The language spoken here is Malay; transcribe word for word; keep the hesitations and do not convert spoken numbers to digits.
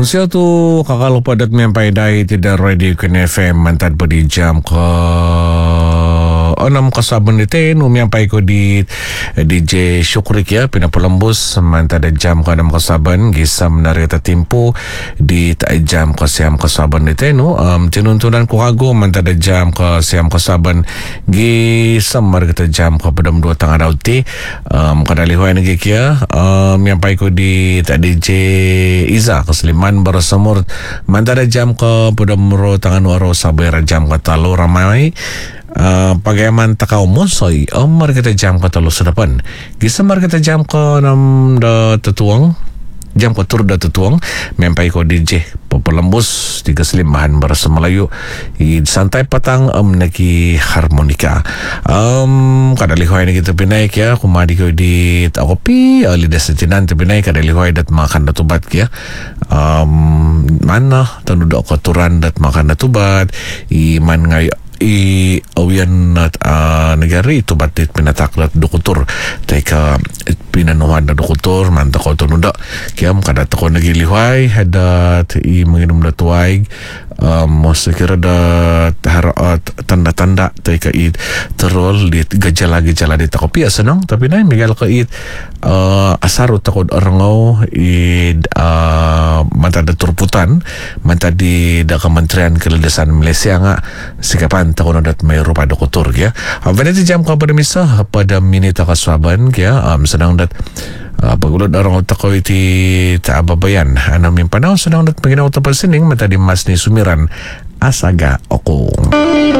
Unsia tu kakalupa dat mempai dai tidak radio kun F M mantad beri jam ke enam kasaban ite nu mempai ko di D J Syukrik ya pinapulambus mantad jam ke enam kasaban gisam nari tatimpu di tak jam ke siam kasaban ite nu um, tinuntunan ko kago mantad jam ke siam kasaban gisam mari kita jam ke pedam dua tangah dauti um, kadali hoy nagi kia um, mempai ko di tak D J Iza Kesliman Barasamur mantara jam ke pedamro tangan waro sabar jam ke talo ramai uh, pagayaman takau monsoi omar kita jam ke talo sedepan gisamar kita jam ke enam da tetuang jam ke tur da tetuang mempai ko D J pelembus tiga selimahan Barasa Melayu i santai patang um, naki harmonika um, kada lihoy na kita pinaik ya kumadi ko di takopi ali desetinan te pinaik kada lihoy dat makan datubat ya um, mana tanu da koturan dat makan datubat i man ngayo i awian at uh, negari itu batit pinataklat dokutor teka pinanuhan na dokutor manta ko tunuda kiam kada ko nagilihay hadat i menginum datuay um, sekira da uh, tanda-tanda teka i terol di gejala-gejala di takopi asanang tapi na migal ko i uh, asaro takod arangau i uh, manta da turputan manta di da Kementerian Keladasan Malaysia nga sikapan takon dat may rupa dokutor kaya uh, vaniti jam ka pada misah pada minita kaswaban kaya um, sedang dat uh, pagulod arang tako iti taababayan anam yung panaw sedang dat paginaw tapal sining mata di mas ni sumiran asaga oko.